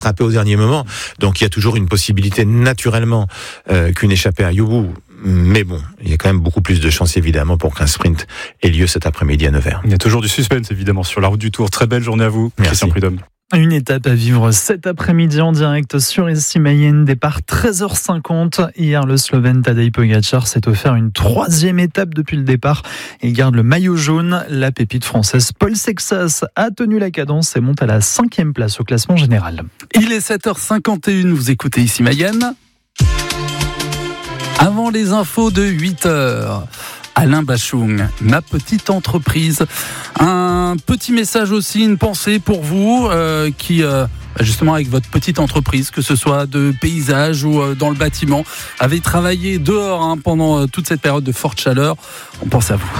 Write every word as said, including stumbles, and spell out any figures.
rattrapé au dernier moment. Donc il y a toujours une possibilité naturellement euh, qu'une échappée aille au bout. Mais bon, il y a quand même beaucoup plus de chances évidemment pour qu'un sprint ait lieu cet après-midi à neuf heures. Il y a toujours du suspense évidemment sur la route du Tour. Très belle journée à vous, Merci. Christian Prudhomme. Une étape à vivre cet après-midi en direct sur Issy Mayenne, départ treize heures cinquante. Hier, le Slovène Tadej Pogačar s'est offert une troisième étape depuis le départ. Il garde le maillot jaune. La pépite française Paul Sexas a tenu la cadence et monte à la cinquième place au classement général. Il est sept heures cinquante et une, vous écoutez Issy Mayenne. Avant les infos de huit heures, Alain Bachung, ma petite entreprise. Un petit message aussi, une pensée pour vous euh, qui, euh, justement avec votre petite entreprise, que ce soit de paysage ou euh, dans le bâtiment, avez travaillé dehors hein, pendant euh, toute cette période de forte chaleur. On pense à vous.